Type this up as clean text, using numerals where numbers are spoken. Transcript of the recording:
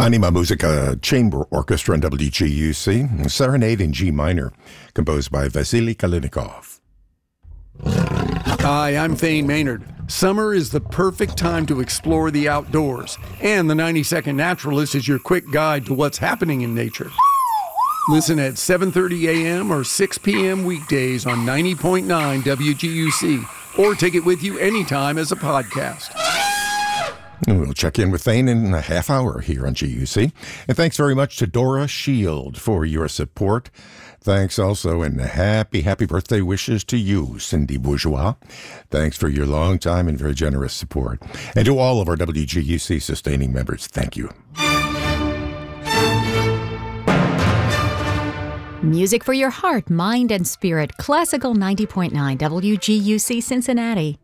Anima Musica Chamber Orchestra and WGUC, Serenade in G minor, composed by Vasily Kalinikov. Hi, I'm Thane Maynard. Summer is the perfect time to explore the outdoors, and the 90-Second Naturalist is your quick guide to what's happening in nature. Listen at 7:30 a.m. or 6 p.m. weekdays on 90.9 WGUC, or take it with you anytime as a podcast. We'll check in with Thane in a half hour here on GUC. And thanks very much to Dora Shield for your support. Thanks also and happy birthday wishes to you, Cindy Bourgeois. Thanks for your long time and very generous support. And to all of our WGUC sustaining members, thank you. Music for your heart, mind, and spirit. Classical 90.9 WGUC Cincinnati.